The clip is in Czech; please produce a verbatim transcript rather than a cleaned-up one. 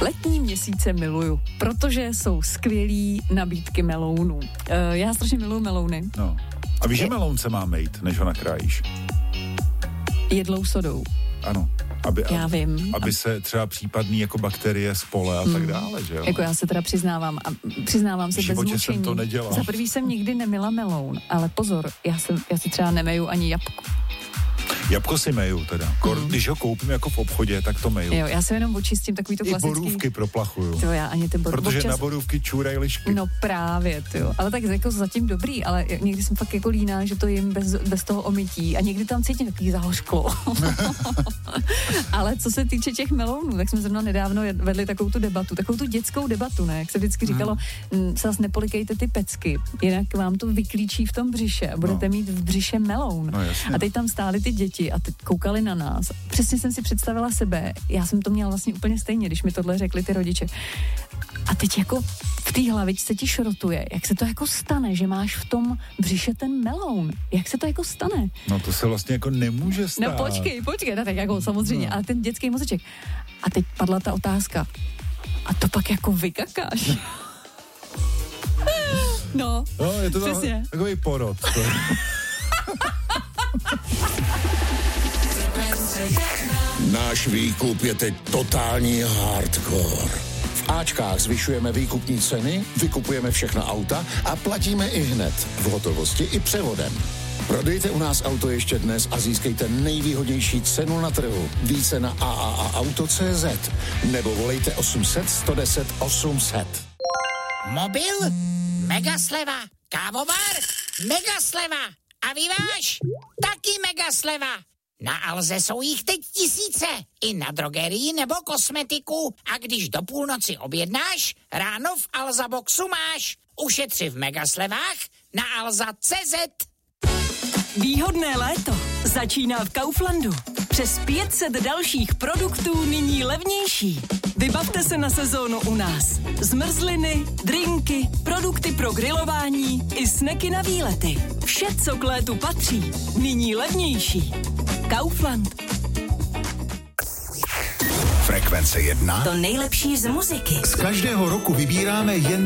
Letní měsíce miluju, protože jsou skvělý nabídky melounů. Uh, já strašně miluju melouny. No. A víš, že meloun se má mejt, než ho nakrájíš? Jedlou sodou. Ano. Aby, já vím. Aby a... se třeba případný jako bakterie, spole a hmm. tak dále, že jo? Jako já se teda přiznávám a přiznávám se bez mučení. jsem to nedělal. Za prvý jsem nikdy nemila meloun, ale pozor, já, jsem, já si třeba nemeju ani jabko. Jabko si meju teda. Kor, mm. Když ho koupím jako v obchodě, tak to meju. Jo, já se jenom očistím takový to klasický. I borůvky proplachuju. To já ani ty borůvky. Protože občas... na borůvky čůrají lišky. No právě, jo. Ale tak jako zatím dobrý, ale někdy jsem fakt jako líná, že to jim bez, bez toho omytí a někdy tam cítím takový zahořklo. Ale co se týče těch melounů, tak jsme zrovna nedávno vedli takovou tu debatu, takovou tu dětskou debatu, ne? Jak se vždycky říkalo, mm. se vás nepolikejte ty pecky, jinak vám to vyklíčí v tom břiše a budete no. mít v břiše meloun. No, a teď tam stály ty děti a teď koukali na nás. Přesně jsem si představila sebe, já jsem to měla vlastně úplně stejně, když mi tohle řekli ty rodiče. A teď jako v té hlavičce ti šrotuje, jak se to jako stane, že máš v tom břiše ten meloun. Jak se to jako stane? No to se vlastně jako nemůže stát. No počkej, počkej, no tak jako samozřejmě, no. Ale ten dětský mozeček. A teď padla ta otázka. A to pak jako vykakáš? No, no je to přesně. Takový porod. Náš výkup je teď totální hardcore. V Ačkách zvyšujeme výkupní ceny, vykupujeme všechna auta a platíme i hned, v hotovosti i převodem. Prodejte u nás auto ještě dnes a získejte nejvýhodnější cenu na trhu. Více na a a a auto tečka cé zet nebo volejte osm set, sto deset, osm set. Mobil? Megasleva. Kávovar? Megasleva. A vyváž? Taky megasleva. Na Alze jsou jich teď tisíce. I na drogerii nebo kosmetiku. A když do půlnoci objednáš, ráno v Alza Boxu máš. Ušetři v megaslevách na alza tečka cé zet. Výhodné léto začíná v Kauflandu. Přes pět set dalších produktů nyní levnější. Vybavte se na sezónu u nás. Zmrzliny, drinky, produkty pro grilování i sneky na výlety. Vše, co k létu patří, nyní levnější. Kaufland. Frekvence jedna. To nejlepší z muziky. Z každého roku vybíráme jen